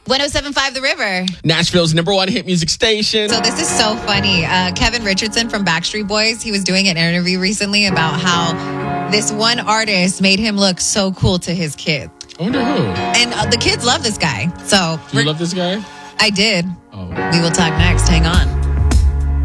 107.5 The River. Nashville's #1 hit music station. So this is so funny. Kevin Richardson from Backstreet Boys, he was doing an interview recently about how this one artist made him look so cool to his kids. I wonder who. And the kids love this guy. So Do you love this guy? I did. Oh. We will talk next. Hang on.